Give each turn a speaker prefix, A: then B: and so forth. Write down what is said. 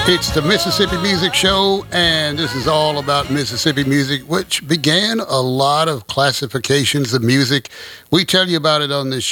A: It's the Mississippi Music Show, and this is all about Mississippi music, which began a lot of classifications of music. We tell you about it on this